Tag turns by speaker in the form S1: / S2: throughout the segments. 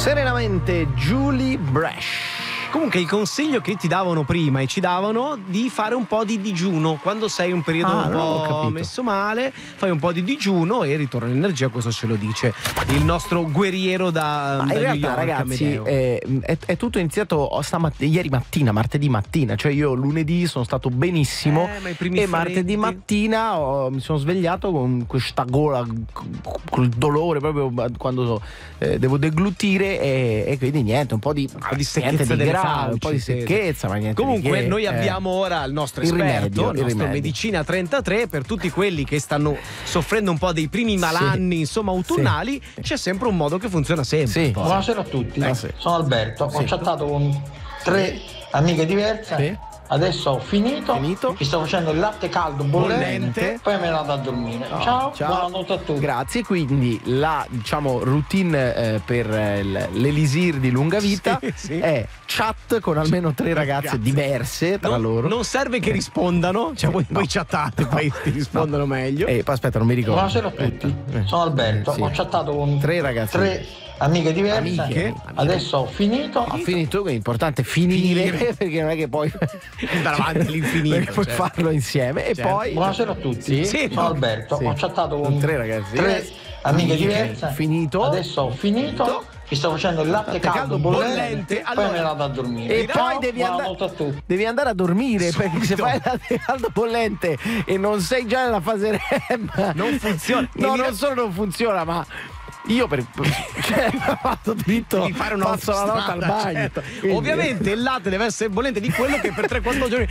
S1: Serenamente Julie Brash.
S2: Comunque il consiglio che ti davano prima e ci davano di fare un po' di digiuno quando sei un periodo un po' messo male, fai un po' di digiuno e ritorna l'energia. Questo ce lo dice il nostro guerriero da
S1: in realtà,
S2: New York,
S1: ragazzi, è tutto iniziato ieri mattina, martedì mattina. Cioè io lunedì sono stato benissimo e martedì mattina mi sono svegliato con questa gola, col dolore proprio quando devo deglutire e quindi niente, un po' di
S2: secchezza delle
S1: un po' di secchezza, ma niente.
S2: Comunque noi abbiamo ora il nostro esperto, il nostro
S1: rimedio.
S2: Medicina 33, per tutti quelli che stanno soffrendo un po' dei primi malanni, insomma, autunnali, c'è sempre un modo che funziona sempre.
S3: Buonasera a tutti, sono Alberto, ho chattato con 3 amiche diverse. Adesso ho finito. Mi sto facendo il latte caldo bollente, poi me ne vado a dormire. Ciao, buonanotte a tutti.
S1: Grazie. Quindi la routine per l'elisir di lunga vita è chat con almeno 3 ragazze diverse tra loro.
S2: Non serve che rispondano, cioè voi chattate, poi ti rispondono meglio.
S1: Poi aspetta, non mi ricordo.
S3: Buonasera a tutti, sono Alberto, ho chattato con
S1: 3 ragazze.
S3: 3 amiche diverse. Adesso ho finito.
S1: Quindi è importante finire perché non è che poi
S2: andare avanti all'infinito,
S1: perché puoi farlo insieme. E poi
S3: buonasera a tutti, sono Alberto, ho chattato con
S1: 3 ragazzi,
S3: 3 amiche diverse.
S1: Finito.
S3: Adesso ho finito. Mi sto facendo il latte caldo bollente, poi me ne vado a dormire.
S1: E poi devi andare a dormire, perché se fai il latte caldo bollente e non sei già nella fase REM
S2: non funziona.
S1: Non solo non funziona, ma io fatto dritto,
S2: fare una
S1: passo la notte al bagno.
S2: Certo. Ovviamente il latte deve essere bollente di quello che per 3-4 giorni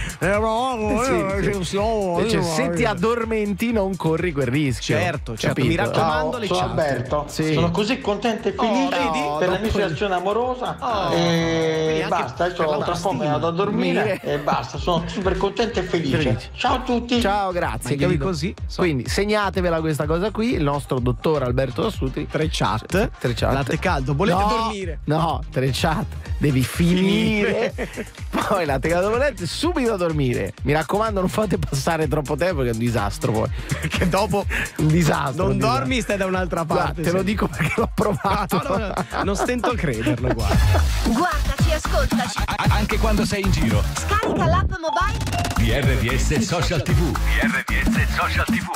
S1: se ti addormenti non corri quel rischio.
S2: Certo, mi raccomando.
S3: Sono Alberto, sono così contento e felice per la mia situazione amorosa e basta, adesso tra poco me ne vado a dormire e basta, sono super contento e felice. Ciao a tutti.
S1: Ciao, grazie.
S2: Così.
S1: Quindi segnatevela questa cosa qui, il nostro dottor Alberto Dassuti.
S2: 3 chat, latte caldo, volete dormire?
S1: No, 3 chat, devi finire. Poi latte caldo bollente, subito a dormire. Mi raccomando, non fate passare troppo tempo, che è un disastro poi.
S2: Perché dopo
S1: un disastro.
S2: Non dormi, stai da un'altra parte.
S1: Te lo dico perché l'ho provato.
S2: No, non stento a crederlo, guarda.
S4: Guardaci, ascoltaci.
S5: Anche quando sei in giro.
S4: Scarica l'app mobile
S5: DRDS Social TV. DRDS Social TV.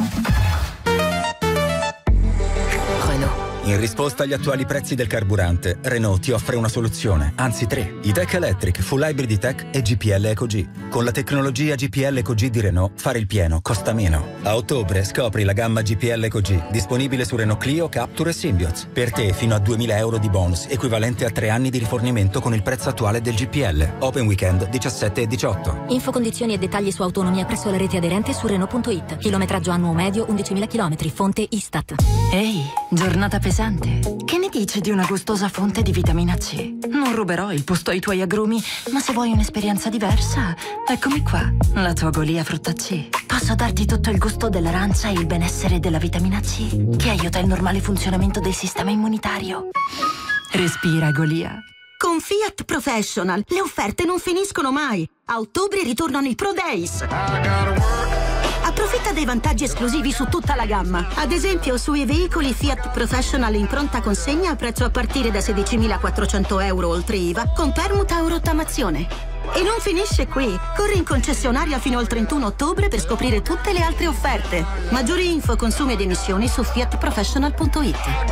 S6: In risposta agli attuali prezzi del carburante, Renault ti offre una soluzione, anzi 3. E-Tech Electric, Full Hybrid E-Tech e GPL EcoG. Con la tecnologia GPL EcoG di Renault, fare il pieno costa meno. A ottobre scopri la gamma GPL EcoG, disponibile su Renault Clio, Captur e Symbioz. Per te fino a 2.000 euro di bonus, equivalente a 3 anni di rifornimento con il prezzo attuale del GPL. Open Weekend 17 e 18.
S7: Info, condizioni e dettagli su autonomia presso la rete aderente su Renault.it. Chilometraggio annuo medio 11.000 km, fonte Istat.
S8: Ehi, giornata pesante. Che ne dici di una gustosa fonte di vitamina C? Non ruberò il posto ai tuoi agrumi, ma se vuoi un'esperienza diversa, eccomi qua, la tua Golia frutta C. Posso darti tutto il gusto dell'arancia e il benessere della vitamina C, che aiuta il normale funzionamento del sistema immunitario. Respira, Golia.
S9: Con Fiat Professional le offerte non finiscono mai. A ottobre ritornano i Pro Days. Approfitta dei vantaggi esclusivi su tutta la gamma. Ad esempio, sui veicoli Fiat Professional in pronta consegna a prezzo a partire da 16.400 euro oltre IVA, con permuta o rottamazione. E non finisce qui. Corri in concessionaria fino al 31 ottobre per scoprire tutte le altre offerte. Maggiori info, consumi ed emissioni su fiatprofessional.it.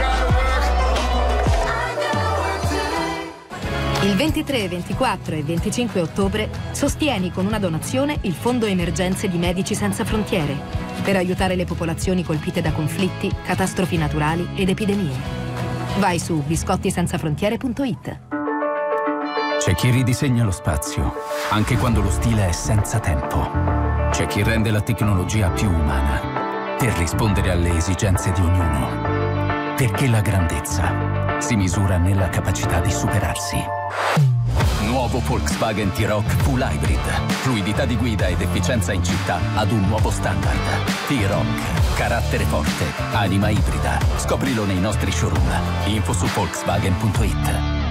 S10: Il 23, 24 e 25 ottobre sostieni con una donazione il Fondo Emergenze di Medici Senza Frontiere per aiutare le popolazioni colpite da conflitti, catastrofi naturali ed epidemie. Vai su biscottisenzafrontiere.it.
S5: C'è chi ridisegna lo spazio, anche quando lo stile è senza tempo. C'è chi rende la tecnologia più umana per rispondere alle esigenze di ognuno. Perché la grandezza si misura nella capacità di superarsi. Nuovo Volkswagen T-Roc Full Hybrid. Fluidità di guida ed efficienza in città ad un nuovo standard. T-Roc. Carattere forte. Anima ibrida. Scoprilo nei nostri showroom. Info su Volkswagen.it.